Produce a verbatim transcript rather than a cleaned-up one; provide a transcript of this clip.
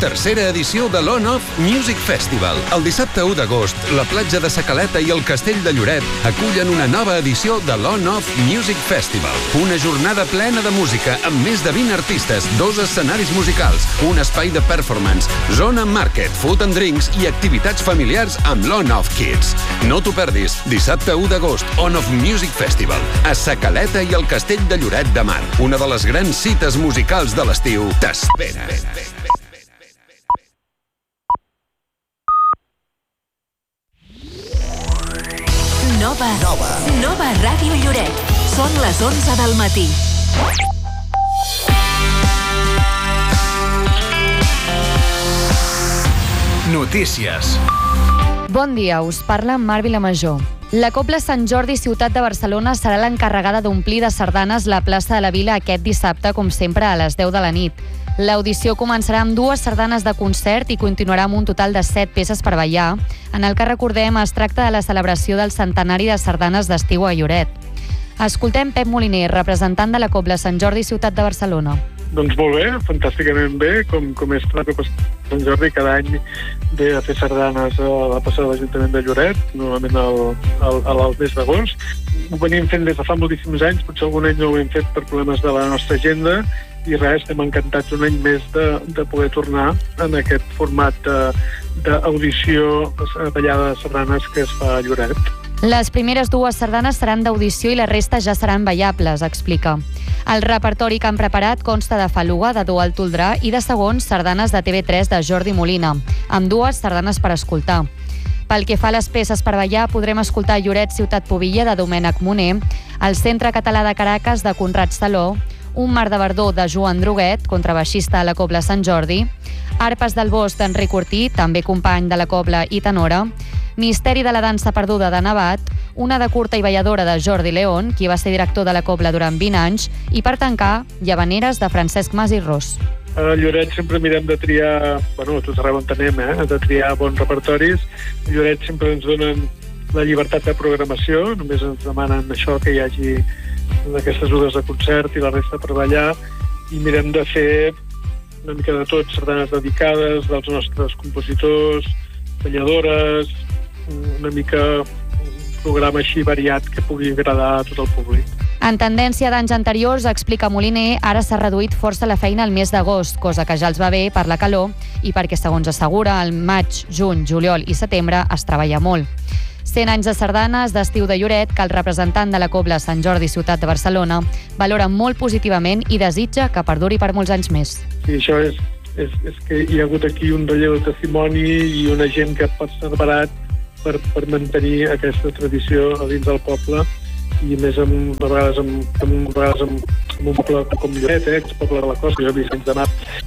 tercera edició de l'On-Off Music Festival. El dissabte u d'agost, la platja de Sa Caleta i el Castell de Lloret acullen una nova edició de l'On-Off Music Festival. Una jornada plena de música amb més de vint artistes, dos escenaris musicals, un espai de performance, zona market, food and drinks i activitats familiars amb l'On-Off Kids. No t'ho perdis, dissabte u d'agost, On-Off Music Festival, a Sa Caleta i el Castell de Lloret de Mar. Una de les grans cites musicals de l'estiu t'espera. Nova. Nova. Nova Ràdio Lloret. Són les onze del matí. Notícies. Bon dia, us parla Mar Vilamajor. La Cobla Sant Jordi Ciutat de Barcelona serà l'encarregada d'omplir de sardanes la plaça de la Vila aquest dissabte, com sempre, a les deu de la nit. L'audició començarà amb dues sardanes de concert i continuarà amb un total de set peces per ballar, en el que, recordem, es tracta de la celebració del centenari de sardanes d'estiu a Lloret. Escoltem Pep Moliner, representant de la Cobla Sant Jordi Ciutat de Barcelona. Doncs molt bé, fantàsticament bé, com, com és la Copa Sant Jordi, cada any ve a fer sardanes a la plaça de l'Ajuntament de Lloret, normalment al, al, al mes d'agost. Ho venim fent des de fa moltíssims anys, potser algun any no ho hem fet per problemes de la nostra agenda, i res, estem encantats un any més de, de poder tornar en aquest format d'audició ballada de sardanes que es fa a Lloret. Les primeres dues sardanes seran d'audició i la resta ja seran ballables, explica. El repertori que han preparat consta de Faluga, de Dual Toldrà, i de segons sardanes de T V tres de Jordi Molina, amb dues sardanes per escoltar. Pel que fa a les peces per ballar, podrem escoltar Lloret Ciutat Pubilla, de Domènec Moner, el Centre Català de Caracas, de Conrad Saló, Un mar de verdor, de Joan Droguet, contrabaixista a la Cobla Sant Jordi, Arpes del Bosc, d'Enric Ortí, també company de la Cobla i tenora, Misteri de la dansa perduda, de Navat, una de curta i balladora, de Jordi León, qui va ser director de la Cobla durant vint anys, i per tancar, Llavaneres, de Francesc Mas i Ros. A Lloret sempre mirem de triar, bueno, a tot arreu en tenem, eh? de triar bons repertoris. A Lloret sempre ens donen la llibertat de programació, només ens demanen això, que hi hagi d'aquestes dues de concert i la resta per ballar, i mirem de fer una mica de tot, sardanes dedicades dels nostres compositors, balladores, una mica un programa així variat que pugui agradar a tot el públic. En tendència d'anys anteriors, explica Moliner, ara s'ha reduït força la feina al mes d'agost, cosa que ja els va bé per la calor i perquè, segons assegura, al maig, juny, juliol i setembre es treballa molt. cent anys de sardanes d'estiu de Lloret, que el representant de la Cobla Sant Jordi Ciutat de Barcelona valora molt positivament i desitja que perduri per molts anys més. I això és, és, és que hi ha hagut aquí un relleu de testimoni i una gent que ha perseverat per, per mantenir aquesta tradició a dins del poble, i més amb, a vegades amb, amb, a vegades amb, amb un poble com Lloret, eh, que és poble de la costa, jo he vist anys de mar,